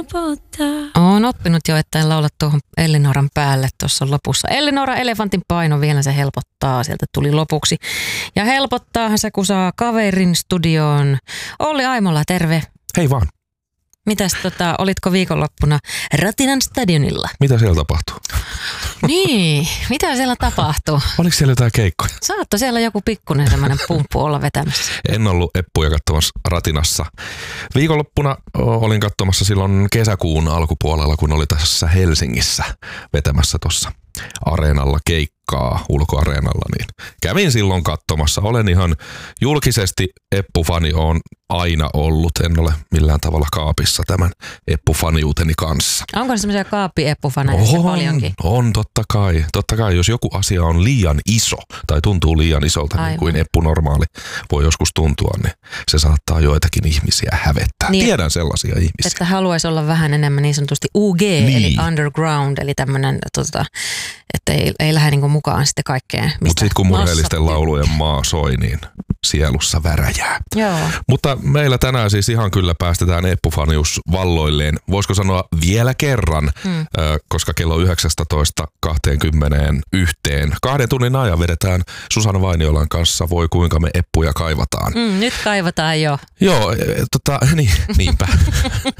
Olen oppinut jo, että en laula tuohon Ellinoran päälle tuossa lopussa. Ellinora elefantin paino, vielä se helpottaa, sieltä tuli lopuksi. Ja helpottaahan se, kun saa kaverin studioon. Olli Aimola, terve. Hei vaan. Mitäs olitko viikonloppuna Ratinan stadionilla? Mitä siellä tapahtuu? Niin, mitä siellä tapahtuu? Oliko siellä jotain keikkoja? Saatto siellä joku pikkuinen semmoinen pumppu olla vetämässä. En ollut eppuja katsomassa Ratinassa. Viikonloppuna olin katsomassa silloin kesäkuun alkupuolella, kun oli tässä Helsingissä vetämässä tuossa areenalla keikkaa, ulkoareenalla, niin kävin silloin katsomassa. Olen ihan julkisesti Eppu-fani, olen aina ollut. En ole millään tavalla kaapissa tämän Eppu-faniuteni kanssa. Onko se semmoisia kaappi-Eppu-faneja paljonkin? On, totta kai. Totta kai, jos joku asia on liian iso tai tuntuu liian isolta, niin kuin Eppu normaali voi joskus tuntua, niin se saattaa joitakin ihmisiä hävettää. Niin, tiedän sellaisia ihmisiä. Että haluaisi olla vähän enemmän niin sanotusti UG, niin, eli underground, eli tämmöinen, että ei lähde niinku mukaan sitten kaikkeen. Mutta sitten kun murheellisten laulujen maa soi, niin sielussa väräjää. Joo. Mutta meillä tänään siis ihan kyllä päästetään Eppu-fanius valloilleen. Voisiko sanoa vielä kerran, koska kello 19:21 2 tunnin ajan vedetään Susanna Vainiolan kanssa Voi kuinka me Eppuja kaivataan. Nyt kaivataan jo. Joo, niinpä.